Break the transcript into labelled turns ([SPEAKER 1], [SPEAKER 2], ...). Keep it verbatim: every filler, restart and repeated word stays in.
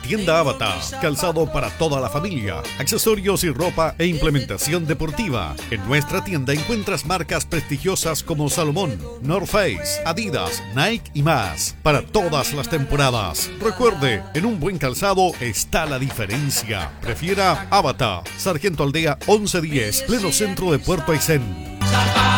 [SPEAKER 1] tienda Avatar, calzado para toda la familia, accesorios y ropa e implementación deportiva. En nuestra tienda encuentras marcas prestigiosas como Salomón, North Face, Adidas, Nike y más, para todas las temporadas. Recuerde, en un buen calzado está la diferencia. Prefiera Avatar, Sargento Aldea once diez, pleno centro de Puerto Aysén.